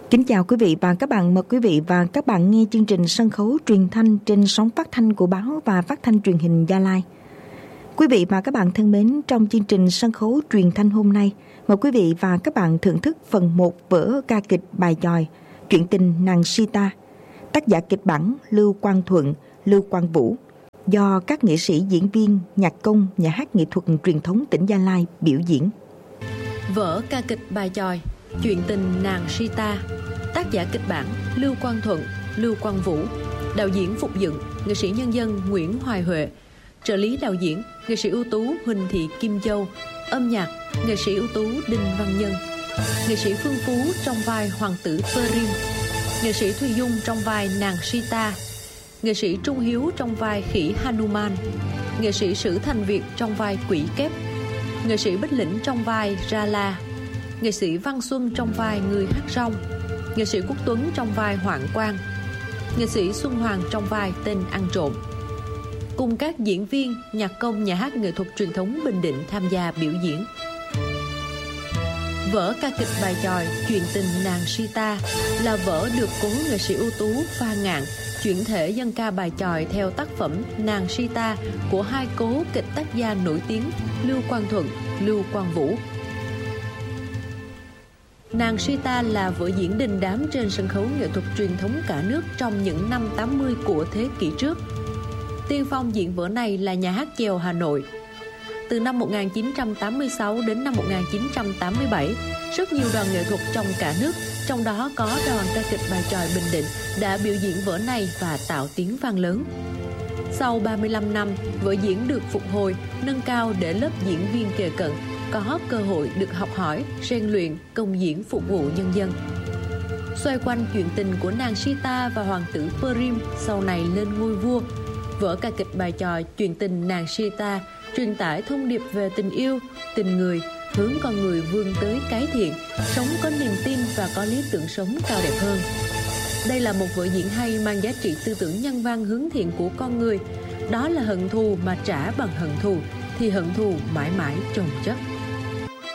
Kính chào quý vị và các bạn. Mời quý vị và các bạn nghe chương trình sân khấu truyền thanh trên sóng phát thanh của báo và phát thanh truyền hình Gia Lai. Quý vị và các bạn thân mến, trong chương trình sân khấu truyền thanh hôm nay, mời quý vị và các bạn thưởng thức phần 1 vở ca kịch Bài Chòi, Chuyện tình nàng Sita, tác giả kịch bản Lưu Quang Thuận, Lưu Quang Vũ, do các nghệ sĩ diễn viên, nhạc công, nhà hát nghệ thuật truyền thống tỉnh Gia Lai biểu diễn. Vở ca kịch Bài Chòi, Chuyện tình nàng Sita, tác giả kịch bản Lưu Quang Thuận, Lưu Quang Vũ, đạo diễn phục dựng nghệ sĩ nhân dân Nguyễn Hoài Huệ, trợ lý đạo diễn nghệ sĩ ưu tú Huỳnh Thị Kim Châu, âm nhạc nghệ sĩ ưu tú Đinh Văn Nhân, nghệ sĩ Phương Phú trong vai hoàng tử Perim, nghệ sĩ Thùy Dung trong vai nàng Sita, nghệ sĩ Trung Hiếu trong vai khỉ Hanuman, nghệ sĩ Sử Thành Việt trong vai quỷ kép, nghệ sĩ Bích Lĩnh trong vai Rala, nghệ sĩ Văn Xuân trong vai người hát rong, nghệ sĩ Quốc Tuấn trong vai Hoạn Quan, nghệ sĩ Xuân Hoàng trong vai tên ăn trộm, cùng các diễn viên, nhạc công, nhà hát nghệ thuật truyền thống Bình Định tham gia biểu diễn. Vở ca kịch Bài Chòi, Chuyện tình nàng Sita là vở được cố nghệ sĩ ưu tú Pha Ngạn chuyển thể dân ca bài chòi theo tác phẩm Nàng Sita của hai cố kịch tác gia nổi tiếng Lưu Quang Thuận, Lưu Quang Vũ. Nàng Sita là vở diễn đình đám trên sân khấu nghệ thuật truyền thống cả nước trong những năm 80 của thế kỷ trước. Tiên phong diễn vở này là nhà hát chèo Hà Nội. Từ năm 1986 đến năm 1987, rất nhiều đoàn nghệ thuật trong cả nước, trong đó có đoàn ca kịch Bài Chòi Bình Định, đã biểu diễn vở này và tạo tiếng vang lớn. Sau 35 năm, vở diễn được phục hồi, nâng cao để lớp diễn viên kề cận có cơ hội được học hỏi, rèn luyện, công diễn phục vụ nhân dân. Xoay quanh chuyện tình của nàng Sita và hoàng tử Perim sau này lên ngôi vua, vở ca kịch Bài Chòi Chuyện tình nàng Sita truyền tải thông điệp về tình yêu, tình người, hướng con người vươn tới cái thiện, sống có niềm tin và có lý tưởng sống cao đẹp hơn. Đây là một vở diễn hay mang giá trị tư tưởng nhân văn hướng thiện của con người. Đó là hận thù mà trả bằng hận thù, thì hận thù mãi mãi chồng chất.